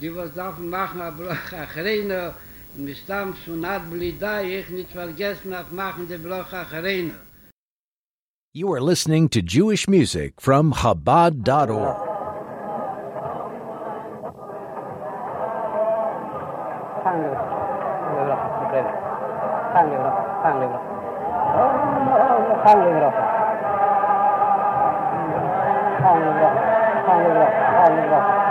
die was darf machen, aber Achreine, mit Stamm Sunat Blidai, ich nicht vergessen, auf machen die Bloch Achreine. You are listening to Jewish music from Chabad.org. Hang